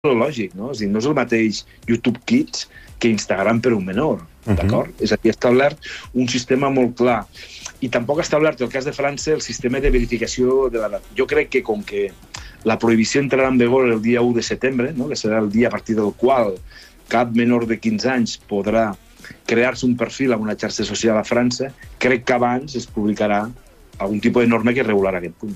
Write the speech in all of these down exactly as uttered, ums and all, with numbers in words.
el lògic, no? És a dir, no és el mateix YouTube Kids que Instagram per un menor, d'acord? Uh -huh. És a dir, ha establert un sistema molt clar. I tampoc ha establert, en el cas de França, el sistema de verificació de l'edat. Jo crec que, com que la prohibició entrarà en vigor el dia u de setembre, no? Que serà el dia a partir del qual cap menor de quinze anys podrà crear-se un perfil en una xarxa social a França, crec que abans es publicarà algun tipus de norma que regularà aquest punt.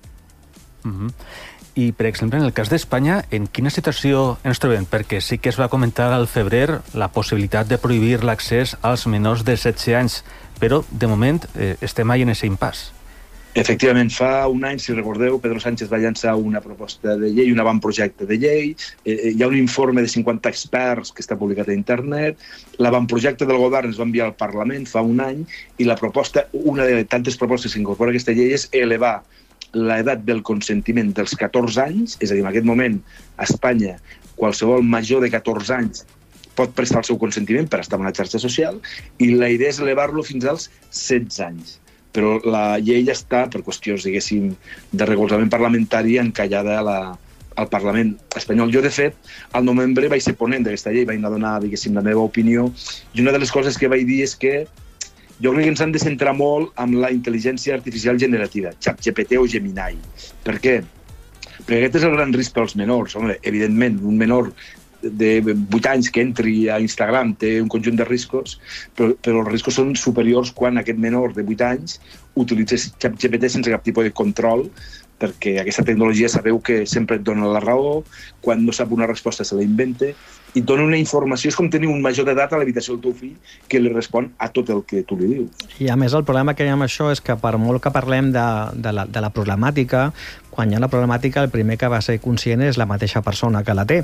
Uh -huh. I, per exemple, en el cas d'Espanya, en quina situació ens trobem? Perquè sí que es va comentar al febrer la possibilitat de prohibir l'accés als menors de setze anys, però, de moment, eh, estem mai en aquest impàs. Efectivament, fa un any, si recordeu, Pedro Sánchez va llançar una proposta de llei, un avantprojecte de llei, eh, hi ha un informe de cinquanta experts que està publicat a internet, l'avantprojecte del govern es va enviar al Parlament fa un any, i la proposta, una de tantes propostes que incorpora aquesta llei és elevar l'edat del consentiment dels catorze anys, és a dir, en aquest moment, a Espanya, qualsevol major de catorze anys pot prestar el seu consentiment per estar en una xarxa social, i la idea és elevar-lo fins als setze anys. Però la llei ja està, per qüestions, diguéssim, de recolzament parlamentari, encallada a la, al Parlament espanyol. Jo, de fet, al novembre vaig ser ponent d'aquesta llei, vaig anar a donar, diguéssim, la meva opinió, i una de les coses que vaig dir és que jo crec que ens han de centrar molt en la intel·ligència artificial generativa, ChatGPT o Gemini. Per què? Perquè aquest és el gran risc pels menors. Home, evidentment, un menor de vuit anys que entri a Instagram té un conjunt de riscos, però, però els riscos són superiors quan aquest menor de vuit anys utilitza ChatGPT sense cap tipus de control, perquè aquesta tecnologia sabeu que sempre et dona la raó, quan no sap una resposta se la inventa, i et dona una informació, és com tenir un major d'edat a l'habitació del teu fill que li respon a tot el que tu li dius. I a més el problema que hi ha amb això és que per molt que parlem de, de, la, de la problemàtica, quan hi ha la problemàtica el primer que va ser conscient és la mateixa persona que la té.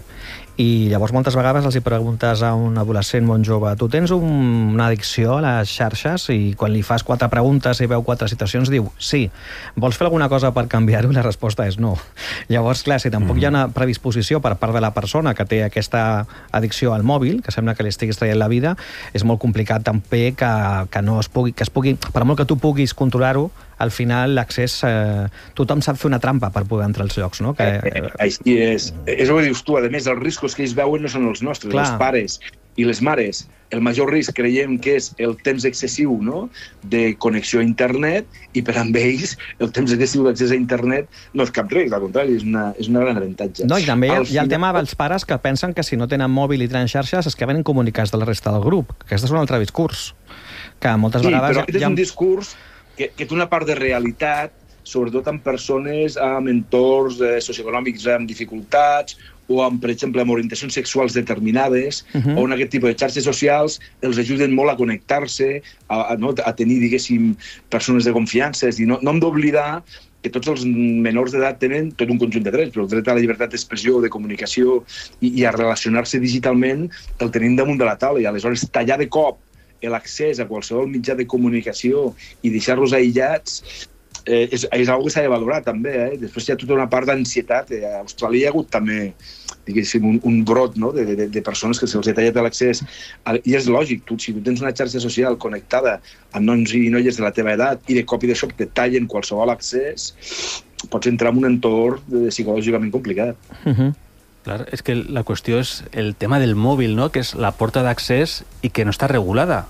I llavors moltes vegades els hi preguntes a un adolescent molt jove, tu tens un, una addicció a les xarxes? I quan li fas quatre preguntes i veu quatre situacions diu sí. Vols fer alguna cosa per canviar-ho? I la resposta és no. Llavors, clar, si tampoc mm. hi ha una predisposició per part de la persona que té aquesta addicció al mòbil, que sembla que li estiguis traient la vida, és molt complicat també que, que no es pugui, que es pugui, per molt que tu puguis controlar-ho, al final l'accés, eh, tothom sap fer una trampa per poder entrar als llocs, no? Que, eh, així és. És el que dius tu, a més, els riscos que ells veuen no són els nostres, clar. Els pares i les mares. El major risc creiem que és el temps excessiu, no?, de connexió a internet, i per amb ells el temps excessiu d'accés a internet no és cap risc, al contrari, és una, és una gran avantatge. No, i també hi ha, hi ha el tema dels pares que pensen que si no tenen mòbil i tenen xarxes es queden incomunicats de la resta del grup. Aquest és un altre discurs, que moltes sí, vegades... Sí, però aquest ha... és un discurs que, que té una part de realitat, sobretot amb persones amb entorns eh, socioeconòmics amb dificultats, o amb, per exemple, amb orientacions sexuals determinades, uh -huh. on aquest tipus de xarxes socials els ajuden molt a connectar-se, a, a, no, a tenir, diguéssim, persones de confiança. És dir, no, no hem d'oblidar que tots els menors d'edat tenen tot un conjunt de drets, però el dret a la llibertat d'expressió, de comunicació i, i a relacionar-se digitalment el tenim damunt de la taula, i aleshores tallar de cop l'accés a qualsevol mitjà de comunicació i deixar-los aïllats eh, és, és una cosa que s'ha de valorar també. Eh? Després hi ha tota una part d'ansietat. Eh? A Austràlia hi ha hagut també, diguéssim, un, un brot, no?, de, de, de persones que se'ls ha tallat l'accés. I és lògic, tu, si tu tens una xarxa social connectada amb nois i noies de la teva edat i de cop i de sobte tallen qualsevol accés, pots entrar en un entorn psicològicament complicat. Uh -huh. Clar, és que la qüestió és el tema del mòbil, no?, que és la porta d'accés i que no està regulada.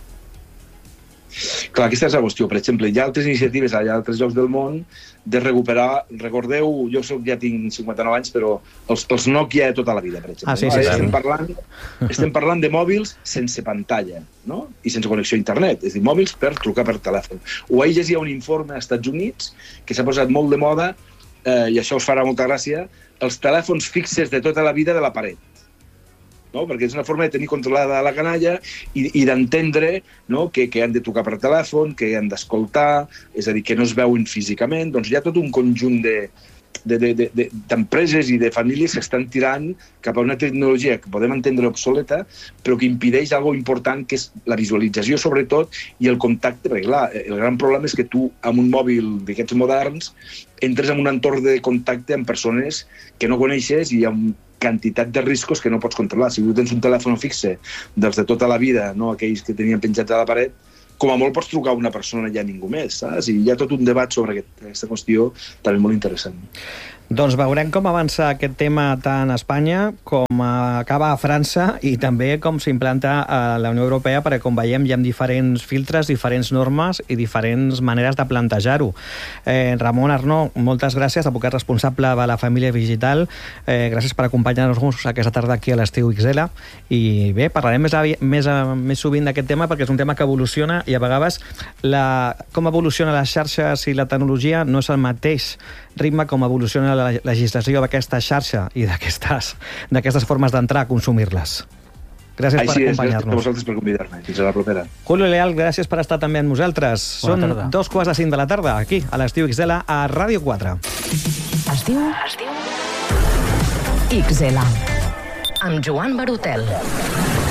Clar, aquesta és la qüestió. Per exemple, hi ha altres iniciatives a altres llocs del món de recuperar, recordeu, jo soc, ja tinc cinquanta-nou anys, però els, els Nokia de tota la vida, per exemple. Ah, sí, no? sí, sí. Estem parlant, estem parlant de mòbils sense pantalla, no?, i sense connexió a internet, és a dir, mòbils per trucar per telèfon. O ahir llegia un informe als Estats Units que s'ha posat molt de moda, eh, i això us farà molta gràcia, els telèfons fixes de tota la vida de la paret. No? Perquè és una forma de tenir controlada la canalla i, i d'entendre, no?, que, que han de trucar per telèfon, que han d'escoltar, és a dir, que no es veuen físicament. Doncs hi ha tot un conjunt de, de, de, de, de, d'empreses i de famílies que estan tirant cap a una tecnologia que podem entendre obsoleta, però que impedeix algo important, que és la visualització, sobretot, i el contacte. Perquè, clar, el gran problema és que tu, amb un mòbil d'aquests moderns, entres en un entorn de contacte amb persones que no coneixes i amb quantitat de riscos que no pots controlar. Si tu tens un telèfon fixe dels de tota la vida, no aquells que tenien penjats a la paret, com a molt pots trucar a una persona i ja ningú més, saps? I hi ha tot un debat sobre aquest, aquesta qüestió també molt interessant. Doncs veurem com avança aquest tema tant a Espanya com acaba a França i també com s'implanta a la Unió Europea, perquè com veiem hi ha diferents filtres, diferents normes i diferents maneres de plantejar-ho. Eh, Ramon Arnó, moltes gràcies, advocat responsable de la família digital. Eh, gràcies per acompanyar-nos aquesta tarda aquí a l'Estiu X L. I bé, parlarem més, més, més sovint d'aquest tema perquè és un tema que evoluciona i a vegades la, com evoluciona les xarxes i la tecnologia no és el mateix ritme com evoluciona la legislació d'aquesta xarxa i d'aquestes formes d'entrar a consumir-les. Gràcies Així per acompanyar-nos. Gràcies a vosaltres per convidar-me. Fins a la propera. Julio Leal, gràcies per estar també amb nosaltres. Bona Són tarda. dos quarts de cinc de la tarda, aquí, a l'Estiu X L, a Ràdio quatre. Estiu, Estiu X L, amb Joan Barotel.